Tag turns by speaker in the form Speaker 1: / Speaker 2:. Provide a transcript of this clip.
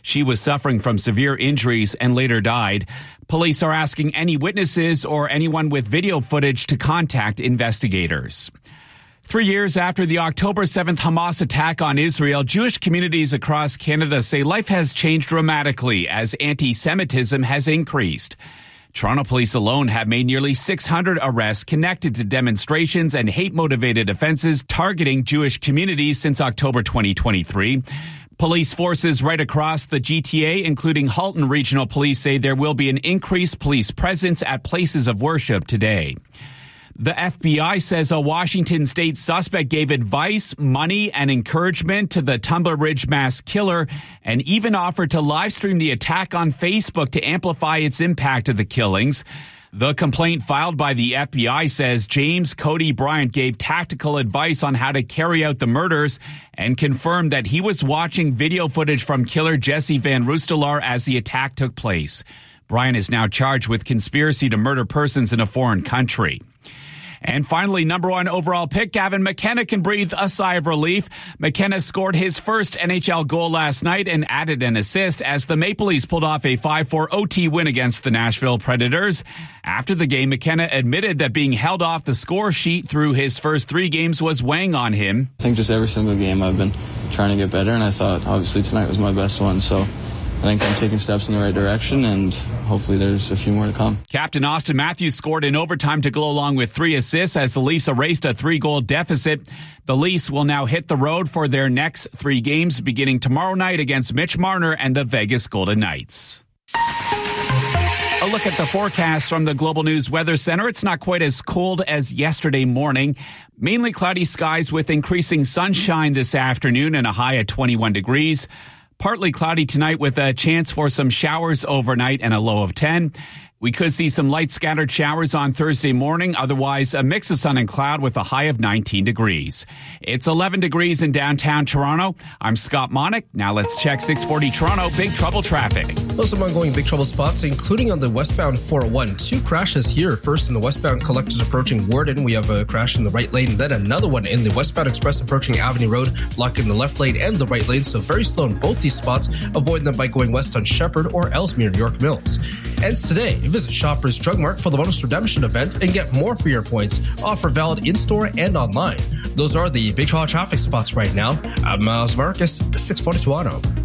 Speaker 1: She was suffering from severe injuries and later died. Police are asking any witnesses or anyone with video footage to contact investigators. 3 years after the October 7th Hamas attack on Israel, Jewish communities across Canada say life has changed dramatically as anti-Semitism has increased. Toronto police alone have made nearly 600 arrests connected to demonstrations and hate-motivated offenses targeting Jewish communities since October 2023. Police forces right across the GTA, including Halton Regional Police, say there will be an increased police presence at places of worship today. The FBI says a Washington state suspect gave advice, money, and encouragement to the Tumbler Ridge mass killer and even offered to live stream the attack on Facebook to amplify its impact of the killings. The complaint filed by the FBI says James Cody Bryant gave tactical advice on how to carry out the murders and confirmed that he was watching video footage from killer Jesse Van Roostelar as the attack took place. Bryant is now charged with conspiracy to murder persons in a foreign country. And finally, number one overall pick, Gavin McKenna can breathe a sigh of relief. McKenna scored his first NHL goal last night and added an assist as the Maple Leafs pulled off a 5-4 OT win against the Nashville Predators. After the game, McKenna admitted that being held off the score sheet through his first 3 games was weighing on him.
Speaker 2: I think just every single game I've been trying to get better, and I thought obviously tonight was my best one, so I think I'm taking steps in the right direction, and hopefully there's a few more to come.
Speaker 1: Captain Austin Matthews scored in overtime to go along with 3 assists as the Leafs erased a 3-goal deficit. The Leafs will now hit the road for their next 3 games, beginning tomorrow night against Mitch Marner and the Vegas Golden Knights. A look at the forecast from the Global News Weather Center. It's not quite as cold as yesterday morning. Mainly cloudy skies with increasing sunshine this afternoon and a high at 21 degrees. Partly cloudy tonight with a chance for some showers overnight and a low of 10. We could see some light scattered showers on Thursday morning. Otherwise, a mix of sun and cloud with a high of 19 degrees. It's 11 degrees in downtown Toronto. I'm Scott Monick. Now let's check 640 Toronto Big Trouble traffic.
Speaker 3: Those some ongoing big trouble spots, including on the westbound 401. 2 crashes here. First in the westbound collectors approaching Worden. We have a crash in the right lane. Then another one in the westbound express approaching Avenue Road, blocking the left lane and the right lane. So very slow in both these spots. Avoid them by going west on Shepherd or Ellesmere, York Mills. Ends today. Visit Shoppers Drug Mart for the bonus redemption event and get more for your points. Offer valid in-store and online. Those are the big traffic spots right now. I'm Miles Marcus, 640 Toronto.